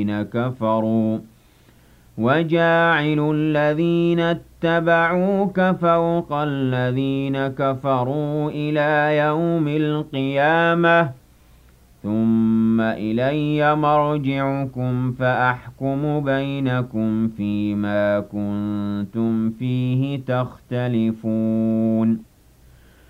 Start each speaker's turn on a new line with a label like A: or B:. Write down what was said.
A: الذين كفروا وجاعل الذين اتبعوك فوق الذين كفروا إلى يوم القيامة ثم إلي مرجعكم فأحكم بينكم فيما كنتم فيه تختلفون